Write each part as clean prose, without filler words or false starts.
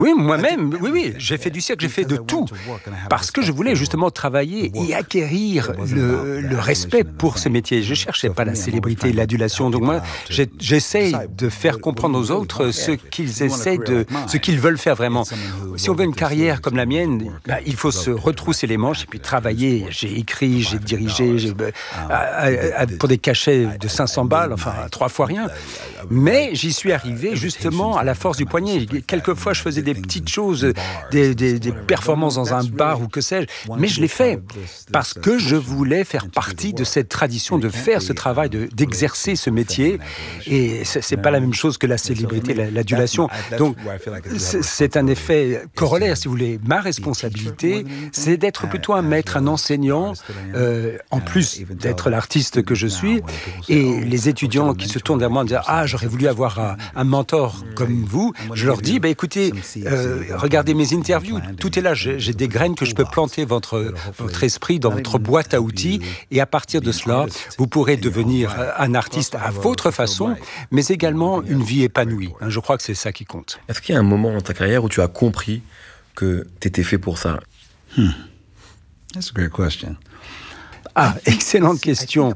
Oui, moi-même, oui, j'ai fait du cirque, j'ai fait de tout, parce que je voulais justement travailler et acquérir le respect pour ce métier. Je cherchais pas la célébrité et l'adulation, donc moi, j'essaye de faire comprendre aux autres ce qu'ils veulent faire vraiment. Si on veut une carrière comme la mienne, il faut se retrousser les manches et puis travailler. J'ai écrit, j'ai dirigé, pour des cachets de 500 balles, enfin 3 fois rien. Mais j'y suis arrivé justement à la force du poignet. Quelquefois, je faisais des petites choses, des performances dans un bar ou que sais-je, mais je l'ai fait parce que je voulais faire partie de cette tradition de faire ce travail, d'exercer ce métier, et c'est pas la même chose que la célébrité, l'adulation. Donc c'est un effet corollaire, si vous voulez. Ma responsabilité, c'est d'être plutôt un maître, un enseignant, en plus d'être l'artiste que je suis, et les étudiants qui se tournent vers moi en disant « Ah, j'aurais voulu avoir un mentor comme vous », je leur dis « Écoutez, regardez mes interviews, tout est là, j'ai des graines que je peux planter votre esprit dans votre boîte à outils, et à partir de cela, vous pourrez devenir un artiste à votre façon, mais également une vie épanouie. Je crois que c'est ça qui compte. » Est-ce qu'il y a un moment dans ta carrière où tu as compris que tu étais fait pour ça? That's a great question. Ah, excellente question.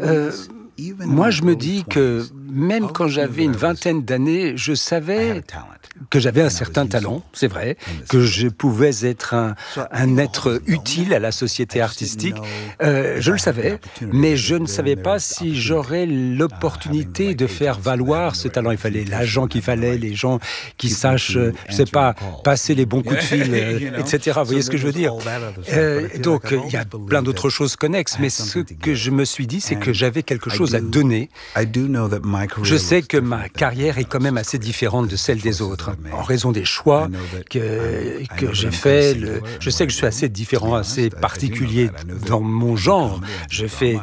Moi, je me dis que même quand j'avais une vingtaine d'années, je savais que j'avais un certain talent, c'est vrai, que je pouvais être un être utile à la société artistique. Je le savais, mais je ne savais pas si j'aurais l'opportunité de faire valoir ce talent. Il fallait l'agent qu'il fallait, les gens qui sachent, je sais pas, passer les bons coups de fil, etc. Vous voyez ce que je veux dire? Donc, il y a plein d'autres choses connexes, mais ce que je me suis dit, c'est que j'avais quelque chose à donner. Je sais que ma carrière est quand même assez différente de celle des autres, en raison des choix que j'ai faits. Je sais que je suis assez différent, assez particulier dans mon genre. Je fais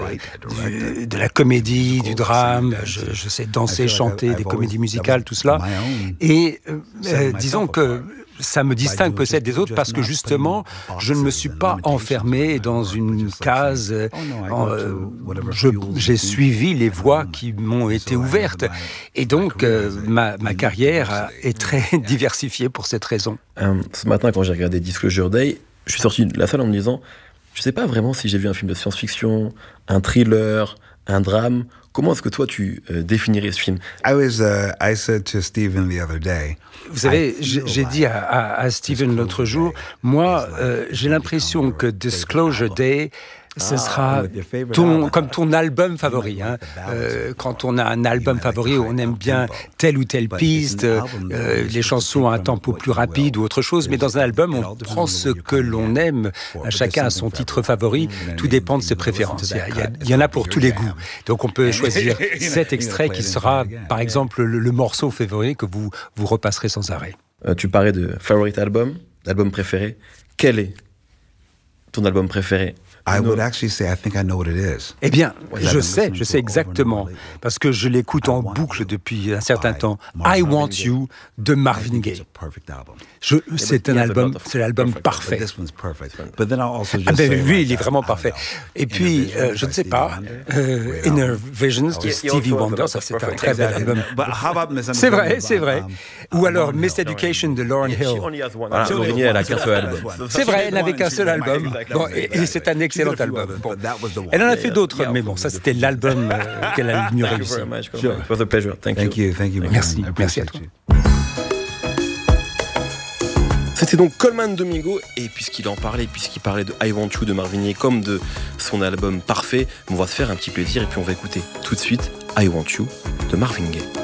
de la comédie, du drame, je sais danser, chanter, des comédies musicales, tout cela. Et disons que ça me distingue peut-être des autres parce que justement, je ne me suis pas enfermé dans une case. J'ai suivi les voies qui m'ont été ouvertes. Et donc, ma carrière est très diversifiée pour cette raison. Ce matin, quand j'ai regardé Disclosure Day, je suis sorti de la salle en me disant, je ne sais pas vraiment si j'ai vu un film de science-fiction, un thriller, un drame. Comment est-ce que toi, tu définirais ce film? I said to Stephen the other day. Vous savez, j'ai dit à Stephen l'autre jour, moi, j'ai l'impression que Disclosure Day, ce sera comme ton album favori. Quand on a un album favori, on aime bien telle ou telle piste, les chansons à un tempo plus rapide ou autre chose, mais dans un album, on prend ce que l'on aime. Chacun a son titre favori, tout dépend de ses préférences. Il y en a pour tous les goûts. Donc on peut choisir cet extrait qui sera, par exemple, le morceau favori que vous repasserez sans arrêt. Tu parlais de favorite album, d'album préféré. Quel est ton album préféré? I would actually say, I think I know what it is. Eh bien, je sais exactement, parce que je l'écoute en boucle depuis un certain temps. I Want You de Marvin Gaye. C'est l'album parfait. Lui, il est vraiment parfait. Et puis, je ne sais pas, Inner Visions de Stevie Wonder, ça c'est un très bel album. C'est vrai. Ou alors Miseducation de Lauryn Hill. Lauryn Hill, elle a qu'un seul album. C'est vrai, elle n'avait qu'un seul album. Bon, et c'est un excellent album. Bon. Elle en a fait d'autres, mais bon, ça c'était l'album qu'elle a le mieux réussi. It was a pleasure. Thank you. Merci à toi. C'était donc Colman Domingo, et puisqu'il parlait de I Want You de Marvin Gaye comme de son album parfait, on va se faire un petit plaisir et puis on va écouter tout de suite I Want You de Marvin Gaye.